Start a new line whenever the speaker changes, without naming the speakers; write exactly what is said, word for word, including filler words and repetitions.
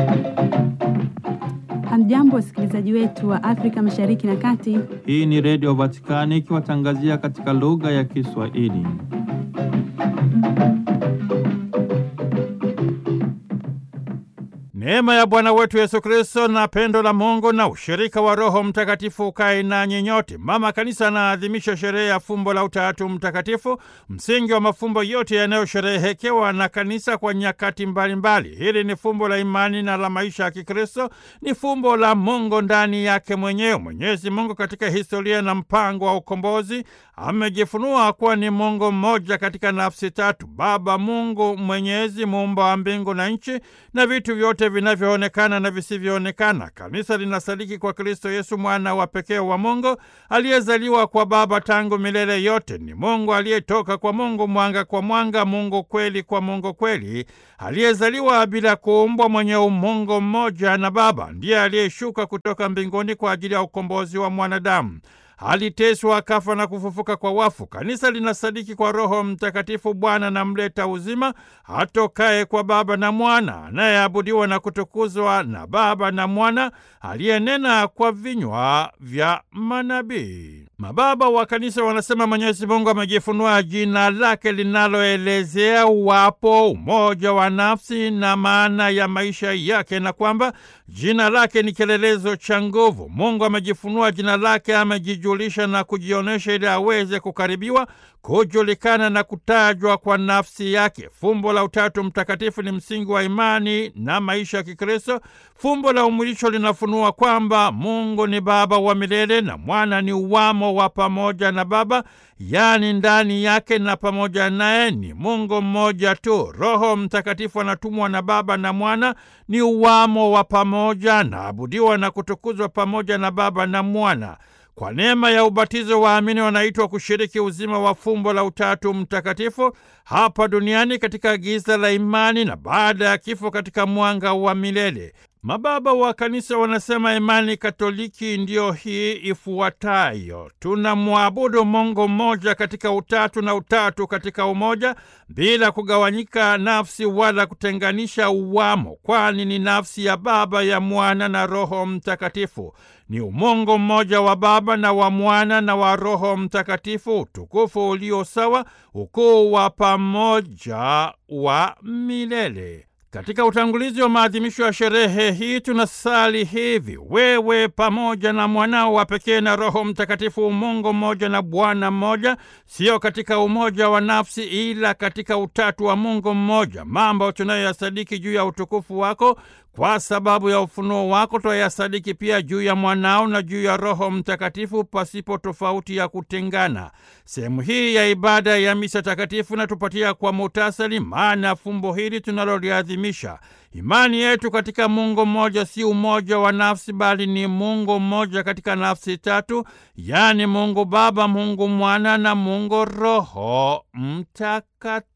Hamjambo wasikilizaji wetu wa Afrika Mashariki na Kati.
Hii ni Radio Vatikani ikiwatangazia katika lugha ya Kiswahili. Neema ya Bwana wetu Yesu Kristo na pendo la Mungu na ushirika wa Roho Mtakatifu ukae nanyi nyote. Mama Kanisa anaadhimisha sherehe ya fumbo la Utatu Mtakatifu, msingi wa mafumbo yote yanayosherehekewa na Kanisa kwa nyakati mbalimbali. Hili ni fumbo la imani na la maisha ya Kikristo, ni fumbo la Mungu ndani yake mwenyewe. Mwenyezi Mungu katika historia na mpango wa ukombozi amejifunua kuwa ni Mungu mmoja katika nafsi tatu: Baba Mungu Mwenyezi, muumba wa mbingu na nchi na vitu vyote vinavyoonekana na visivyoonekana. Kanisa linasadiki kwa Kristo Yesu, mwana wa pekee wa Mungu aliyezaliwa kwa Baba tangu milele yote. Ni Mungu aliyetoka kwa Mungu, mwanga kwa mwanga, Mungu kweli kwa Mungu kweli, aliyezaliwa bila kuumbwa, mwenye umungu mmoja na Baba. Ndiye aliyeshuka kutoka mbinguni kwa ajili ya ukombozi wa mwanadamu. Aliteswa, akafa na kufufuka kwa wafu. Kanisa linasadiki kwa Roho Mtakatifu, Bwana na mleta uzima, atokaye kwa Baba na Mwana, anayeabudiwa na kutukuzwa na Baba na Mwana, aliyenena kwa vinywa vya manabii. Mababa wa Kanisa wanasema Mwenyezi Mungu amejifunua jina lake linaloelezea uwapo, umoja wa nafsi na maana ya maisha yake, na kwamba jina lake ni kielelezo cha nguvu. Mungu amejifunua jina lake, amejijulisha na kujionyesha ili aweze kukaribiwa, kujulikana na kutajwa kwa nafsi yake. Fumbo la Utatu Mtakatifu ni msingi wa imani na maisha ya Kikristo. Fumbo la umwilisho linafunua kwamba Mungu ni Baba wa milele na Mwana ni uwamo wa pamoja na Baba, yaani ndani yake na pamoja naye ni Mungu mmoja tu. Roho Mtakatifu anatumwa na Baba na Mwana, ni uwamo wa pamoja na abudiwa na kutukuzwa pamoja na Baba na Mwana. Kwa neema ya ubatizo waamini wanaitwa kushiriki uzima wa fumbo la Utatu Mtakatifu hapa duniani katika giza la imani, na baada ya kifo katika mwanga wa milele. Mababa wa Kanisa wanasema imani Katoliki ndiyo hii ifuatayo: tunamwabudu Mungu mmoja katika utatu na utatu katika umoja, bila kugawanyika nafsi wala kutenganisha uwamo, kwani ni nafsi ya Baba, ya Mwana na Roho Mtakatifu. Ni umungu mmoja wa Baba na wa Mwana na wa Roho Mtakatifu, utukufu ulio sawa, ukuu wa pamoja wa milele. Katika utangulizi wa maadhimisho ya sherehe hii tunasali hivi: wewe pamoja na Mwanao wa pekee na Roho Mtakatifu, Mungu mmoja na Bwana mmoja, sio katika umoja wa nafsi ila katika utatu wa Mungu mmoja. Mambo tunayoyasadiki juu ya utukufu wako kwa sababu ya ufunuo wako twayasadiki pia juu ya Mwanao na juu ya Roho Mtakatifu pasipo tofauti ya kutengana. Sehemu hii ya ibada ya misa takatifu natupatia kwa muhtasari maana ya fumbo hili tunaloliadhimisha. Imani yetu katika Mungu mmoja si umoja wa nafsi, bali ni Mungu mmoja katika nafsi tatu, yaani Mungu Baba, Mungu Mwana na Mungu Roho Mtakatifu.